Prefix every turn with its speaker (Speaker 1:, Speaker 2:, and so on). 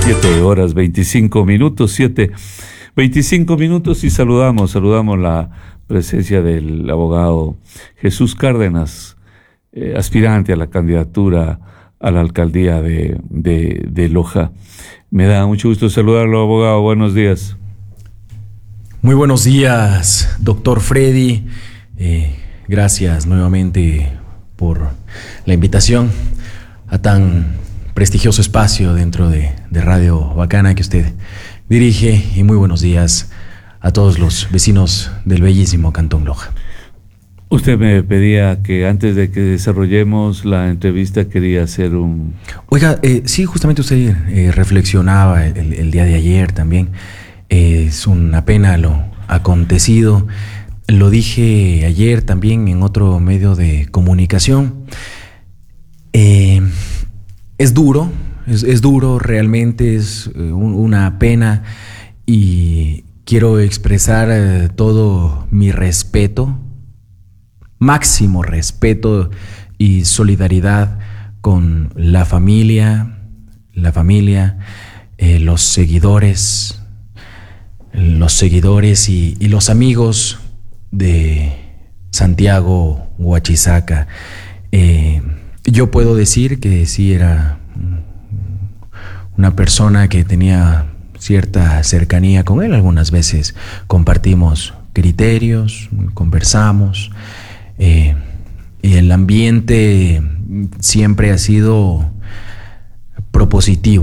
Speaker 1: 7:25, 7:25, y saludamos la presencia del abogado Jesús Cárdenas, aspirante a la candidatura a la alcaldía de Loja. Me da mucho gusto saludarlo, abogado. Buenos días.
Speaker 2: Muy buenos días, doctor Freddy. Gracias nuevamente por la invitación a tan prestigioso espacio dentro de Radio Bacana que usted dirige, y muy buenos días a todos los vecinos del bellísimo Cantón Loja.
Speaker 1: Usted me pedía que antes de que desarrollemos la entrevista quería hacer un...
Speaker 2: Oiga, sí, justamente usted reflexionaba el día de ayer también. Es una pena lo acontecido. Lo dije ayer también en otro medio de comunicación. Es duro, es duro, realmente es una pena, y quiero expresar todo mi respeto, máximo respeto y solidaridad con la familia, los seguidores y los amigos de Santiago Huachizaca. Yo puedo decir que sí era una persona que tenía cierta cercanía con él. Algunas veces compartimos criterios, conversamos, y el ambiente siempre ha sido propositivo.